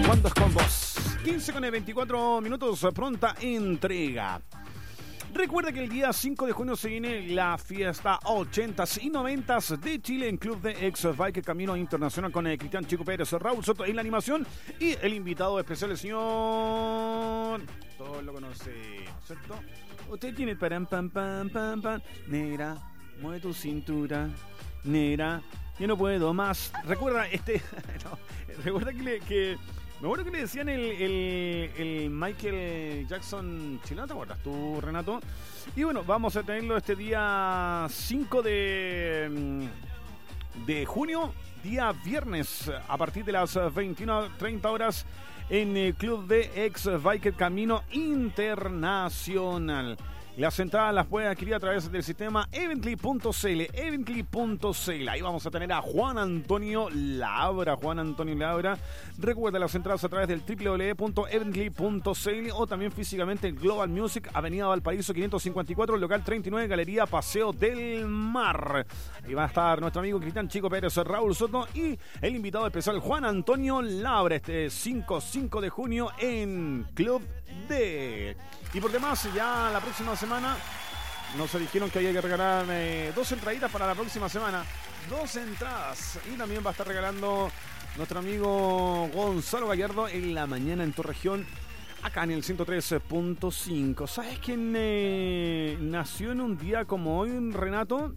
¿Cuántos combos? 15 con 24 minutos, pronta entrega. Recuerda que el día 5 de junio se viene la fiesta 80s y 90s de Chile en Club de Ex-Bike Camino Internacional con Cristian Chico Pérez, Raúl Soto en la animación y el invitado especial, el señor... Todos lo conocemos, ¿cierto? Usted tiene el param pam pam pam pam. Negra, mueve tu cintura. Negra, yo no puedo más. Recuerda no, recuerda que me acuerdo que le decían el Michael Jackson chileno, ¿te acuerdas tú, Renato? Y bueno, vamos a tenerlo este día 5 de junio, día viernes, a partir de las 21:30 horas en el Club de Ex-Biker Camino Internacional. Las entradas las pueden adquirir a través del sistema Evently.cl. Ahí vamos a tener a Juan Antonio Labra. Recuerda las entradas a través del www.evently.cl o también físicamente en Global Music, Avenida Valparaíso 554, local 39, Galería Paseo del Mar. Ahí va a estar nuestro amigo Cristian Chico Pérez, Raúl Soto y el invitado especial Juan Antonio Labra este 5 de junio en Club D. Y por demás, ya la próxima semana nos dijeron que había que regalar 2 entraditas para la próxima semana. 2 entradas. Y también va a estar regalando nuestro amigo Gonzalo Gallardo en la mañana en tu región, acá en el 103.5. ¿Sabes quién nació en un día como hoy, Renato?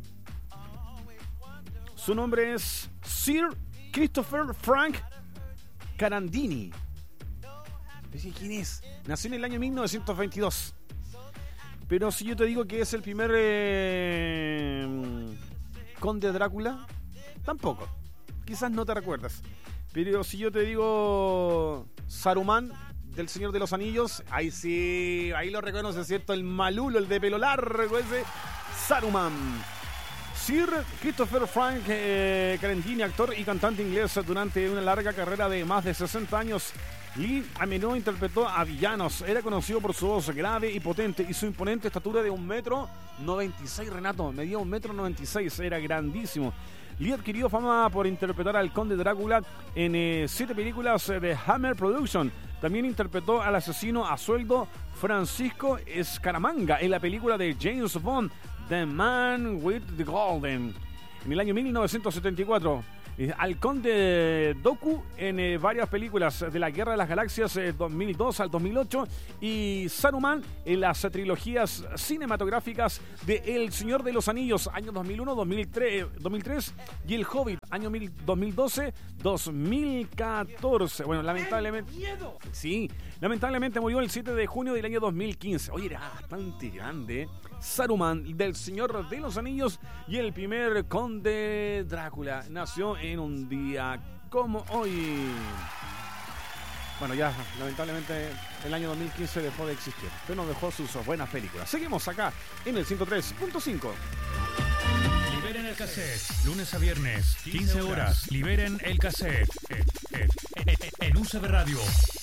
Su nombre es Sir Christopher Frank Carandini. ¿Quién es? Nació en el año 1922. Pero si yo te digo que es el primer conde Drácula, tampoco. Quizás no te recuerdas. Pero si yo te digo Saruman, del Señor de los Anillos, ahí sí, ahí lo reconoces, ¿cierto? El malulo, el de pelo largo, ese Saruman. Sir Christopher Frank Carandini, actor y cantante inglés durante una larga carrera de más de 60 años. Lee a menudo interpretó a villanos. Era conocido por su voz grave y potente y su imponente estatura de 1,96 m, Renato. Medía 1,96 m, era grandísimo. Lee adquirió fama por interpretar al conde Drácula en 7 películas de Hammer Production. También interpretó al asesino a sueldo Francisco Scaramanga en la película de James Bond, The Man with the Golden, en el año 1974. Al conde Dooku en varias películas de la Guerra de las Galaxias 2002 al 2008 y Saruman en las trilogías cinematográficas de El Señor de los Anillos, año 2001, 2003 y El Hobbit, año 2012, 2014. Bueno, lamentablemente... Sí, lamentablemente murió el 7 de junio del año 2015. Oye, era bastante grande, Saruman, del Señor de los Anillos y el primer conde Drácula. Nació en un día como hoy. Bueno, ya lamentablemente el año 2015 dejó de existir, pero nos dejó sus buenas películas. Seguimos acá en el 103.5. Liberen el cassette, lunes a viernes, 15 horas. Liberen el cassette en UCB Radio.